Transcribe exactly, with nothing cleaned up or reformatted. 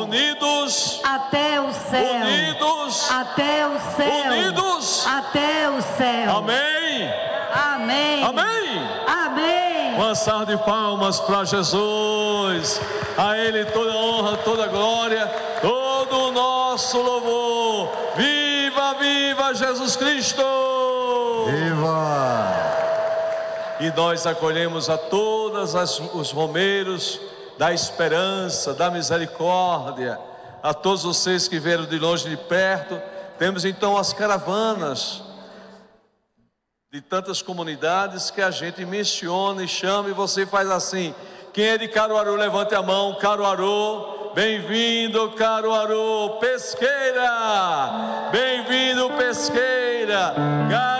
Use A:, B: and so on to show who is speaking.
A: unidos
B: até o céu,
A: unidos
B: até o céu,
A: unidos
B: até o céu.
A: Amém.
B: Amém.
A: Amém.
B: Amém.
A: Uma salva de palmas para Jesus. A Ele toda honra, toda glória, todo o nosso louvor. Viva, viva Jesus Cristo.
C: Viva!
A: E nós acolhemos a todos os romeiros da esperança, da misericórdia, a todos vocês que vieram de longe e de perto. Temos então as caravanas de tantas comunidades que a gente menciona e chama, e você faz assim: quem é de Caruaru, levante a mão. Caruaru, bem-vindo Caruaru. Pesqueira, bem-vindo Pesqueira.